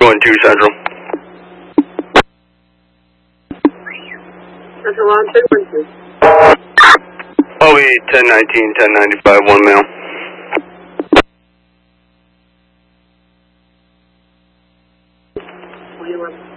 Going 2 Central. Central on 212. OE 1019, 1095, 1 male. What do you want?